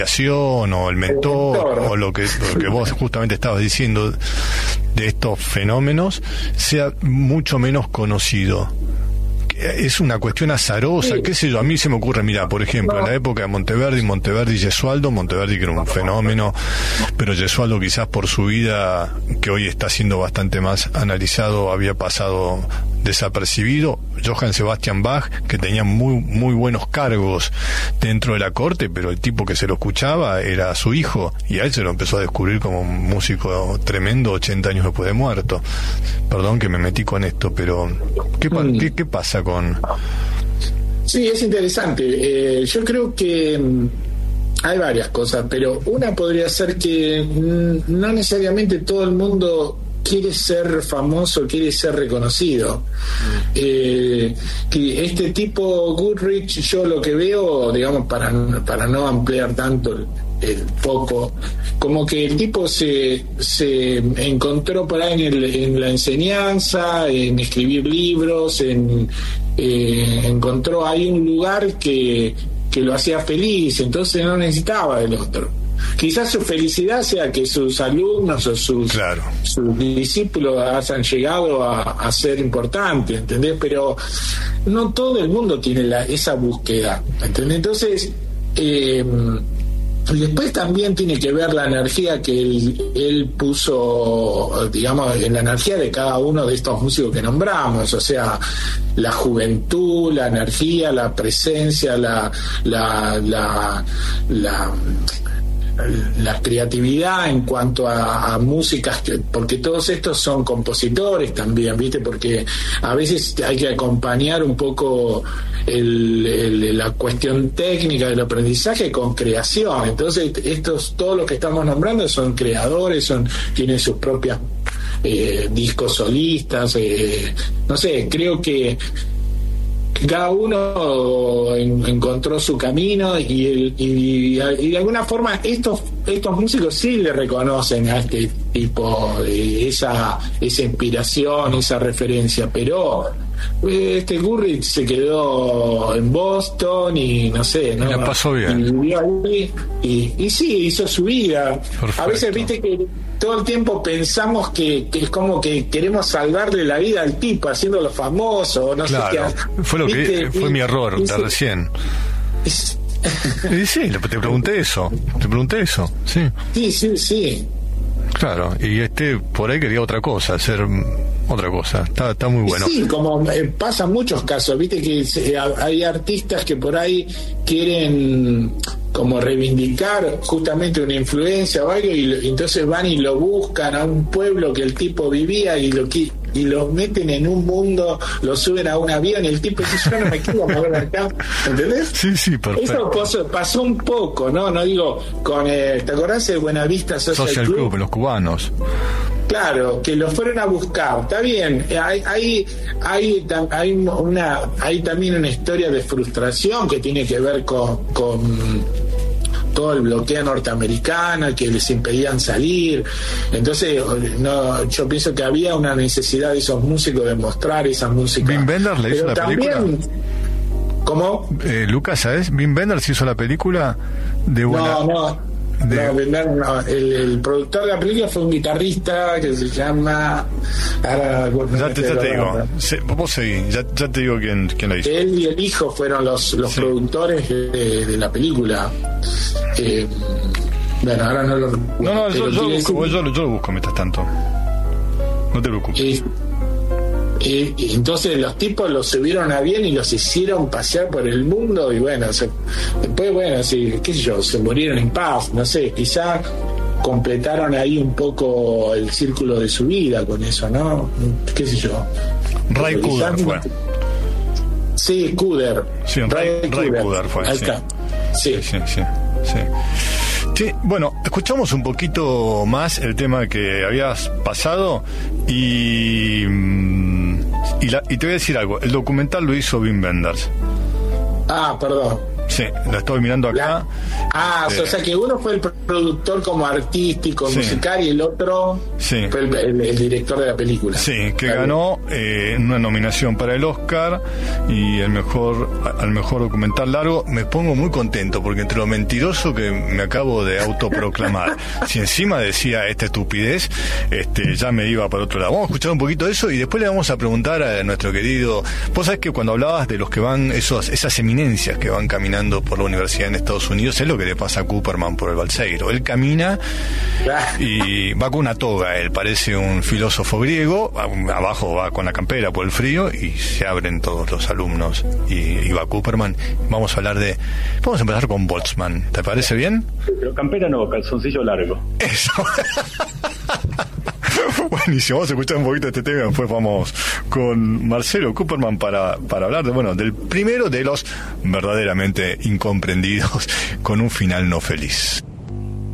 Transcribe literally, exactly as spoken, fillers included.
o el mentor, el mentor. o lo que, lo que vos justamente estabas diciendo de estos fenómenos, sea mucho menos conocido. Es una cuestión azarosa, sí. qué sé yo, a mí se me ocurre, mira, por ejemplo, no. en la época de Monteverdi, Monteverdi y Gesualdo, Monteverdi que era un fenómeno, pero Gesualdo quizás por su vida, que hoy está siendo bastante más analizado, había pasado desapercibido. Johann Sebastian Bach, que tenía muy muy buenos cargos dentro de la corte, pero el tipo que se lo escuchaba era su hijo, y a él se lo empezó a descubrir como un músico tremendo ochenta años después de muerto. Perdón que me metí con esto, pero ¿qué, mm. ¿qué, qué pasa con...? Sí, es interesante. Eh, yo creo que hay varias cosas, pero una podría ser que no necesariamente todo el mundo quiere ser famoso, quiere ser reconocido. Eh, que este tipo Goodrich, yo lo que veo, digamos, para, para no ampliar tanto el, el foco, como que el tipo se, se encontró por ahí en, el, en la enseñanza, en escribir libros, en, eh, encontró ahí un lugar que, que lo hacía feliz, entonces no necesitaba del otro. Quizás su felicidad sea que sus alumnos o sus, claro. sus discípulos hayan llegado a, a ser importantes, ¿entendés? Pero no todo el mundo tiene la, esa búsqueda, ¿entendés? Entonces, eh, después también tiene que ver la energía que él, él puso, digamos, en la energía de cada uno de estos músicos que nombramos, o sea, la juventud, la energía, la presencia, la la la, la la creatividad en cuanto a, a músicas, que, porque todos estos son compositores también, ¿viste? Porque a veces hay que acompañar un poco el, el, la cuestión técnica del aprendizaje con creación. Entonces estos, todos los que estamos nombrando son creadores, son tienen sus propias eh, discos solistas, eh, no sé, creo que cada uno en, encontró su camino y, el, y, y de alguna forma estos estos músicos sí le reconocen a este tipo de esa esa inspiración, esa referencia, pero este Goodrich se quedó en Boston y no sé, ¿no? Y la pasó bien. Y vivió ahí y, y sí, hizo su vida. Perfecto. A veces viste que todo el tiempo pensamos que, que es como que queremos salvarle la vida al tipo haciéndolo famoso, no claro, sé qué. Fue lo que fue mi error de recién. Es, y sí, te pregunté eso, te pregunté eso, sí. Sí, sí, sí. Claro, y este por ahí quería otra cosa, hacer otra cosa. Está, está muy bueno. Sí, como eh, pasa en muchos casos, viste que eh, hay artistas que por ahí quieren como reivindicar justamente una influencia o algo, y, lo, y entonces van y lo buscan a un pueblo que el tipo vivía y lo y lo meten en un mundo, lo suben a un avión y el tipo dice, yo no me quiero mover acá, ¿entendés? Sí, sí, perfecto. Eso pasó, pasó un poco, ¿no? No digo, con eh, ¿te acordás de Buenavista Social, Social Club? Club, los cubanos. Claro, que lo fueron a buscar, está bien, hay, hay, hay, hay, una, hay también una historia de frustración que tiene que ver con, con todo el bloqueo norteamericano, que les impedían salir, entonces no, yo pienso que había una necesidad de esos músicos de mostrar esa música. Wim Wenders le hizo la película. ¿Cómo? Eh, Lucas, ¿sabes? Wim Wenders hizo la película de buena... No, no. De... No, no, el, el productor de la película fue un guitarrista que se llama ahora, ya te, ya te digo se, vos seguí, ya, ya te digo quién, quién la hizo. Él y el hijo fueron los, los sí. productores de, de la película. eh, bueno, ahora no lo recuerdo. No, no, yo, yo, busco, yo, yo lo busco mientras tanto, no te preocupes. eh, Y, y entonces los tipos los subieron a bien y los hicieron pasear por el mundo y bueno, se, después bueno, sí, qué sé yo, se murieron en paz, no sé, quizá completaron ahí un poco el círculo de su vida con eso, ¿no? Qué sé yo. Ray Cooder fue. Sí, Cooder. Sí, Ray, Ray Cooder fue. Ahí sí. está. Sí, sí, sí, sí. Sí, bueno, escuchamos un poquito más el tema que habías pasado y, y, la, y te voy a decir algo, el documental lo hizo Wim Wenders. Ah, perdón. Sí, la estoy mirando acá. La, ah, eh, o sea que uno fue el productor como artístico, sí, musical, y el otro sí, fue el, el, el director de la película. Sí, que ganó eh, una nominación para el Oscar y el mejor al mejor documental largo. Me pongo muy contento porque entre lo mentiroso que me acabo de autoproclamar, si encima decía esta estupidez, este ya me iba para otro lado. Vamos a escuchar un poquito de eso y después le vamos a preguntar a nuestro querido... Vos sabés que cuando hablabas de los que van, esos esas eminencias que van caminando por la universidad en Estados Unidos, es lo que le pasa a Cooperman por el Balseiro. Él camina y va con una toga, él parece un filósofo griego, abajo va con la campera por el frío y se abren todos los alumnos y, y va Cooperman. Vamos a hablar de... Vamos a empezar con Boltzmann, ¿te parece bien? Pero campera no, calzoncillo largo. Eso. Buenísimo, vamos a escuchar un poquito de este tema, después vamos con Marcelo Cooperman para, para hablar de, bueno, del primero de los verdaderamente incomprendidos con un final no feliz.